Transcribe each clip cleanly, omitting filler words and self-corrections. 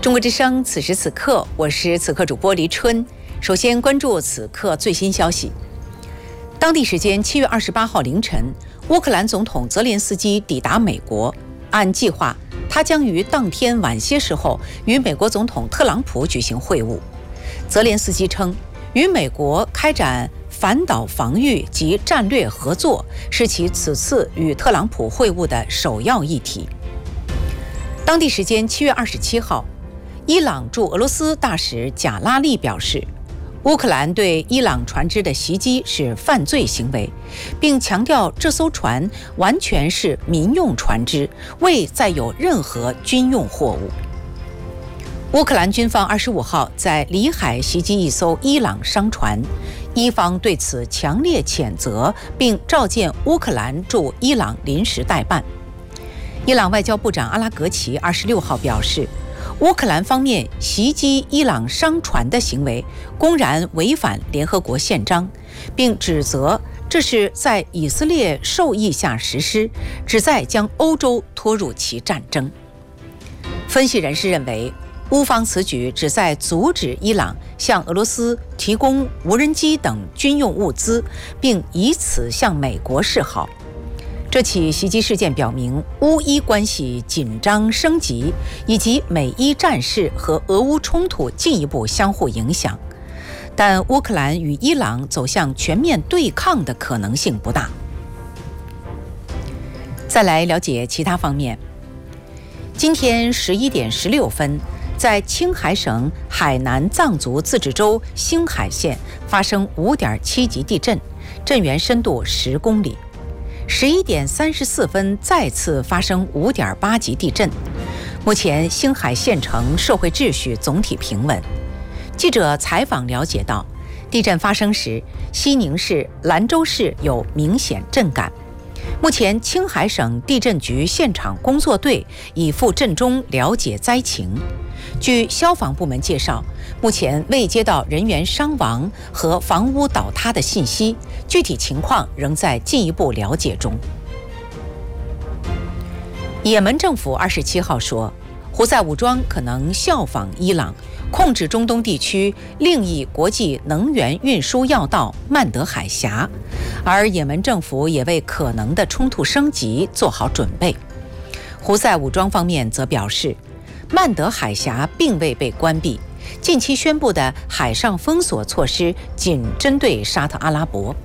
中国之声，此时此刻，我是此刻主播黎春。首先关注此刻最新消息。当地时间7月28号凌晨，乌克兰总统泽连斯基抵达美国。按计划，他将于当天晚些时候与美国总统特朗普举行会晤。泽连斯基称，与美国开展反导防御及战略合作是其此次与特朗普会晤的首要议题。当地时间7月27号，伊朗驻俄罗斯大使贾拉利表示，乌克兰对伊朗船只的袭击是犯罪行为，并强调这艘船完全是民用船只，未载有任何军用货物。乌克兰军方25号在里海袭击一艘伊朗商船，伊方对此强烈谴责，并召见乌克兰驻伊朗临时代办。伊朗外交部长阿拉格齐26号表示，乌克兰方面袭击伊朗商船的行为公然违反联合国宪章，并指责这是在以色列授意下实施，旨在将欧洲拖入其战争。分析人士认为，乌方此举旨在阻止伊朗向俄罗斯提供无人机等军用物资，并以此向美国示好。这起袭击事件表明，乌伊关系紧张升级，以及美伊战事和俄乌冲突进一步相互影响。但乌克兰与伊朗走向全面对抗的可能性不大。再来了解其他方面。今天11点16分，在青海省海南藏族自治州兴海县发生5.7级地震，震源深度10公里。11点34分再次发生5.8级地震。目前兴海县城社会秩序总体平稳。记者采访了解到，地震发生时，西宁市、兰州市有明显震感。目前青海省地震局现场工作队已赴震中了解灾情。据消防部门介绍，目前未接到人员伤亡和房屋倒塌的信息，具体情况仍在进一步了解中。也门政府27号说，胡塞武装可能效仿伊朗，控制中东地区另一国际能源运输要道曼德海峡，而也门政府也为可能的冲突升级做好准备。胡塞武装方面则表示，曼德海峡并未被关闭，近期宣布的海上封锁措施仅针对沙特阿拉伯。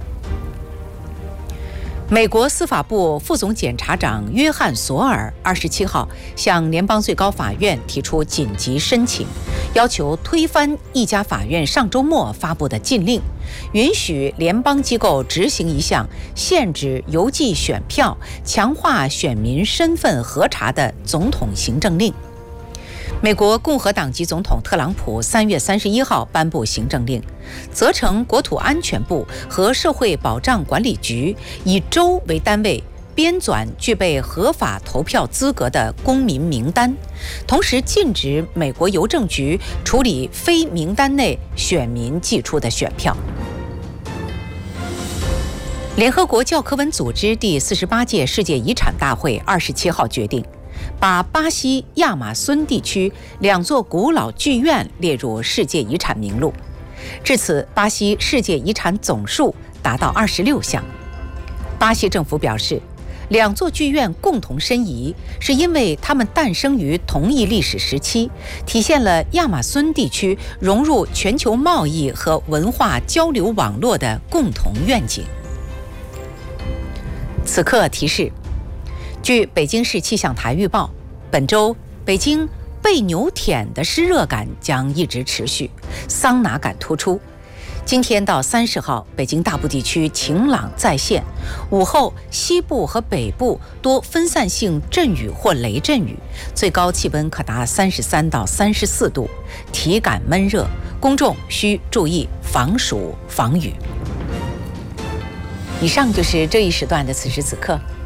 美国司法部副总检察长约翰·索尔27号向联邦最高法院提出紧急申请，要求推翻一家法院上周末发布的禁令，允许联邦机构执行一项限制邮寄选票、强化选民身份核查的总统行政令。美国共和党籍总统特朗普3月31号颁布行政令，责成国土安全部和社会保障管理局以州为单位编纂具备合法投票资格的公民名单，同时禁止美国邮政局处理非名单内选民寄出的选票。联合国教科文组织第48届世界遗产大会27号决定，把巴西亚马孙地区2座古老剧院列入世界遗产名录。至此，巴西世界遗产总数达到26项。巴西政府表示，2座剧院共同申遗，是因为它们诞生于同一历史时期，体现了亚马孙地区融入全球贸易和文化交流网络的共同愿景。此刻提示，据北京市气象台预报，本周北京被牛舔的湿热感将一直持续，桑拿感突出。今天到30号，北京大部地区晴朗再现，午后西部和北部多分散性阵雨或雷阵雨，最高气温可达33到34度，体感闷热，公众需注意防暑防雨。以上就是这一时段的此时此刻。